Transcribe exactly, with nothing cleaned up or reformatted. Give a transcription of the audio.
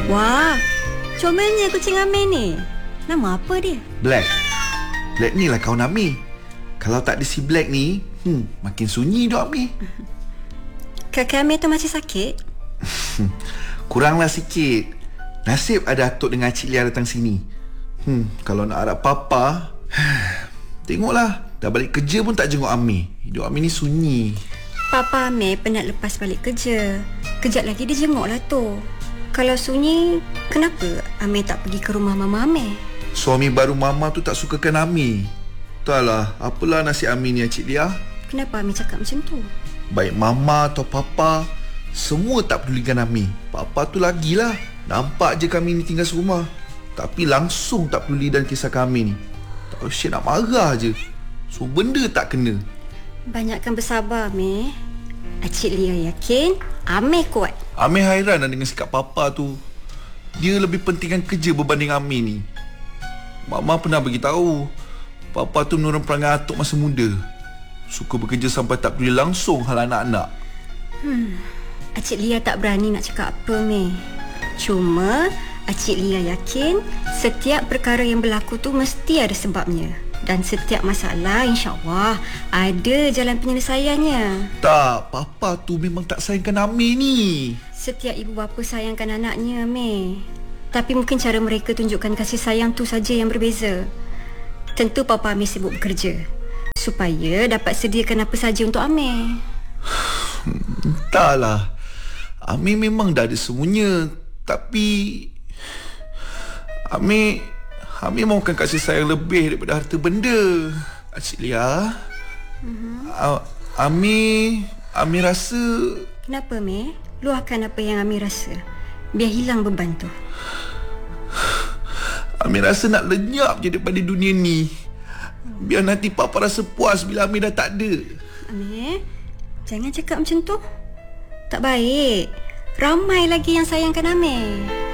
Wah, comelnya kucing Amir ni. Nama apa dia? Black. Black ni lah kawan Amir. Kalau tak ada si Black ni, hmm, makin sunyi dok Amir. Kakak Amir tu masih sakit? Kuranglah sikit. Nasib ada Atuk dengan Cik Lia datang sini. Hmm, kalau nak harap papa, tengoklah, dah balik kerja pun tak jenguk Amir. Hidup Amir ni sunyi. Papa Amir penat lepas balik kerja. Kejap lagi dia jenguk lah tu. Kalau sunyi, kenapa Amir tak pergi ke rumah Mama Amir? Suami baru Mama tu tak sukakan Amir. Entahlah, apalah nasib Amir ni, Cik Lia. Kenapa Amir cakap macam tu? Baik Mama atau Papa, semua tak pedulikan Amir. Papa tu lagilah. Nampak je kami ni tinggal serumah, tapi langsung tak peduli dan kisah kami ni. Tak usah nak marah je. So benda tak kena. Banyakkan bersabar, Amir. Cik Lia yakin Amir kuat. Amir hairan dengan sikap Papa tu. Dia lebih pentingkan kerja berbanding Amir ni. Mama pernah beritahu Papa tu menurun perangai Atuk masa muda. Suka bekerja sampai tak peduli langsung hal anak-anak. Hmm, Cik Lia tak berani nak cakap apa, Amir. Cuma Cik Lia yakin setiap perkara yang berlaku tu mesti ada sebabnya. Dan setiap masalah insya-Allah ada jalan penyelesaiannya. Tak, Papa tu memang tak sayangkan Amir ni. Setiap ibu bapa sayangkan anaknya, Amir. Tapi mungkin cara mereka tunjukkan kasih sayang tu saja yang berbeza. Tentu Papa Amir sibuk bekerja supaya dapat sediakan apa saja untuk Amir. Entahlah, Amir memang dah ada semuanya. Tapi Amir Amir mahukan kasih sayang lebih daripada harta benda, Cik Lia. uh-huh. Amir Amir rasa... Kenapa, Amir? Luahkan apa yang Amir rasa, biar hilang beban tu. Amir rasa nak lenyap je daripada dunia ni. Biar nanti Papa rasa puas bila Amir dah tak ada. Amir, jangan cakap macam tu. Tak baik. Ramai lagi yang sayangkan Amir.